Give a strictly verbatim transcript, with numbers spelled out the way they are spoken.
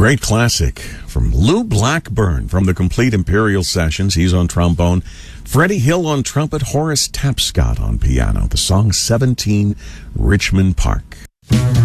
great classic from Lou Blackburn from the Complete Imperial Sessions. He's on trombone. Freddie Hill on trumpet. Horace Tapscott on piano. The song seventeen, Richmond Park.